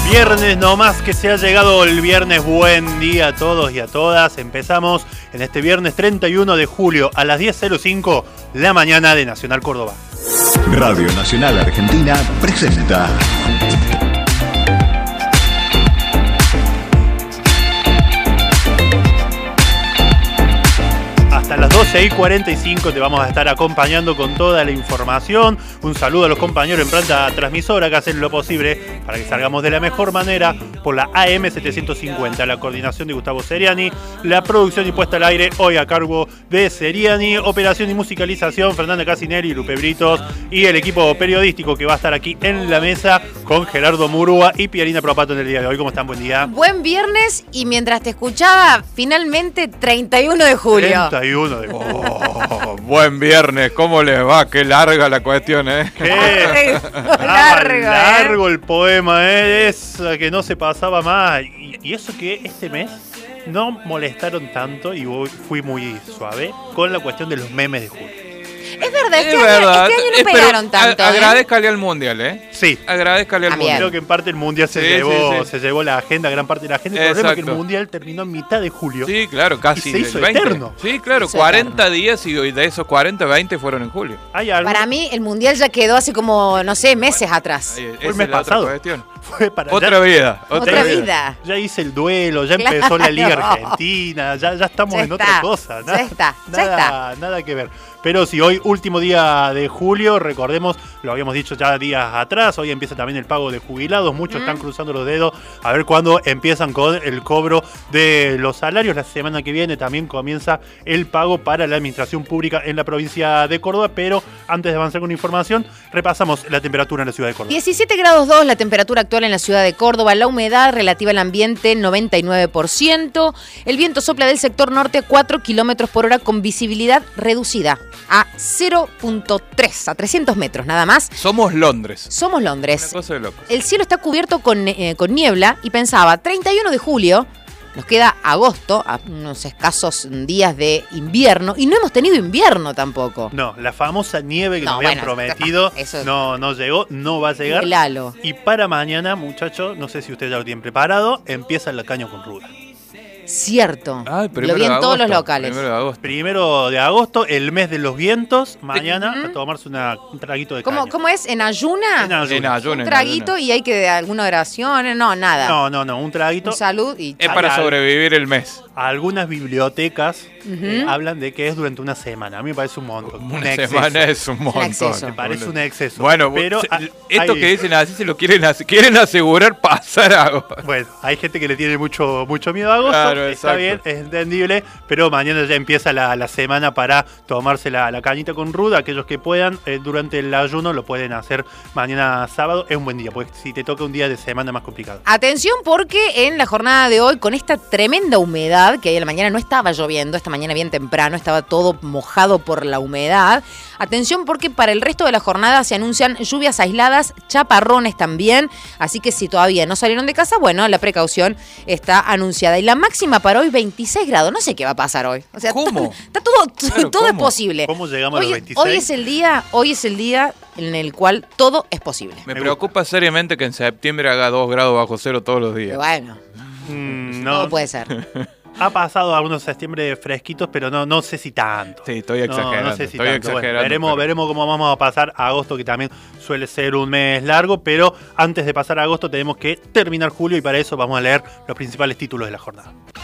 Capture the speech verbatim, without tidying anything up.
Viernes nomás que se ha llegado el viernes. Buen día a todos y a todas. Empezamos en este viernes treinta y uno de julio a las diez cero cinco la mañana de Nacional Córdoba. Radio Nacional Argentina presenta Hasta las doce y cuarenta y cinco te vamos a estar acompañando con toda la información. Un saludo a los compañeros en planta transmisora que hacen lo posible para que salgamos de la mejor manera por la A M setecientos cincuenta. La coordinación de Gustavo Seriani, la producción y puesta al aire hoy a cargo de Seriani, operación y musicalización Fernanda Casinelli, Lupe Britos y el equipo periodístico que va a estar aquí en la mesa con Gerardo Murúa y Piarina Propato en el día de hoy. ¿Cómo están? Buen día. Buen viernes, y mientras te escuchaba, finalmente treinta y uno de julio. treinta y uno de julio. Oh, buen viernes, ¿cómo les va? Qué larga la cuestión, ¿eh? Qué largo, largo el poema, ¿eh? Es que no se pasaba más. Y, y eso que este mes no molestaron tanto, y fui muy suave, con la cuestión de los memes de julio. Es verdad, este, Es año, verdad. este año no Eh, pegaron pero tanto. a- ¿eh? Agradezcale al Mundial, ¿eh? Sí. Agradezcale al Ah, bien. Mundial. Creo que en parte el Mundial se, Sí, llevó, sí, sí. se llevó la agenda, gran parte de la agenda. El problema es que el Exacto. Mundial terminó en mitad de julio. Sí, claro, casi Y se del hizo veinte. eterno. Sí, claro, Se hizo cuarenta eterno. días y de esos cuarenta, veinte fueron en julio. Hay algo. Para mí, el mundial ya quedó hace como, no sé, meses atrás. Ahí, Fue el esa mes es la otra pasado. cuestión. Fue para Otra ya, vida, otra, Otra vida. vida. ya hice el duelo, ya Claro. empezó la Liga Argentina, ya, ya estamos Ya en está, otra cosa. ya Nada, está, ya nada, nada que ver. Pero si hoy, último día de julio, recordemos, lo habíamos dicho ya días atrás, hoy empieza también el pago de jubilados, muchos Mm. están cruzando los dedos a ver cuándo empiezan con el cobro de los salarios. La semana que viene también comienza el pago para la administración pública en la provincia de Córdoba, pero antes de avanzar con información, repasamos la temperatura en la ciudad de Córdoba. diecisiete grados dos la temperatura actual en la ciudad de Córdoba, la humedad relativa al ambiente noventa y nueve por ciento, el viento sopla del sector norte a cuatro kilómetros por hora con visibilidad reducida a cero punto tres, a trescientos metros nada más. Somos Londres. Somos Una Londres. cosa de locos. El cielo está cubierto con, eh, con niebla y pensaba, treinta y uno de julio, nos queda agosto, a unos escasos días de invierno, y no hemos tenido invierno tampoco. No, la famosa nieve que No, nos habían bueno, prometido eso- no, no llegó, no va a llegar. El halo. Y para mañana, muchachos, no sé si ustedes ya lo tienen preparado, empieza el caño con ruda. Cierto. Ah, el Lo primero vi en de todos los agosto, locales. Primero de agosto. Primero de agosto, el mes de los vientos, mañana Ujú. a tomarse una, un traguito de ¿Cómo, caño. ¿Cómo es? ¿En ayuna? En ayunas. En ayuno, Un en traguito ayuno. y hay que de alguna oración, no, nada. No, no, no, un traguito. Un salud y Es chao. para Hay sobrevivir el mes. Algunas bibliotecas Ujú. eh, hablan de que es durante una semana. A mí me parece un montón. un Una exceso. semana es un montón. exceso. Me parece un exceso. Bueno, pero se- hay- esto hay- que dicen así se lo quieren, ase- quieren asegurar pasar algo. Bueno, hay gente que le tiene mucho, mucho miedo a agosto, Claro, está bien, exacto. es entendible, pero mañana ya empieza la, la semana para tomarse la, la cañita con ruda. Aquellos que puedan, eh, durante el ayuno lo pueden hacer mañana sábado, es un buen día, porque si te toca un día de semana más complicado. Atención, porque en la jornada de hoy, con esta tremenda humedad, que hoy a la mañana no estaba lloviendo, esta mañana bien temprano, estaba todo mojado por la humedad. Atención, porque para el resto de la jornada se anuncian lluvias aisladas, chaparrones también. Así que si todavía no salieron de casa, bueno, la precaución está anunciada. Y la máxima para hoy, veintiséis grados. No sé qué va a pasar hoy. O sea, ¿Cómo? Está todo, Claro, todo es ¿cómo? posible. ¿Cómo llegamos a hoy, los veintiséis? Hoy es el día, hoy es el día en el cual todo es posible. Me Me preocupa seriamente que en septiembre haga dos grados bajo cero todos los días. Pero bueno, Mm, todo no, puede ser. ha pasado algunos septiembre fresquitos, pero no, no sé si tanto. Sí, estoy No, exagerando. no sé si estoy tanto. Bueno, exagerando. veremos, pero- veremos cómo vamos a pasar a agosto, que también suele ser un mes largo, pero antes de pasar a agosto tenemos que terminar julio y para eso vamos a leer los principales títulos de la jornada.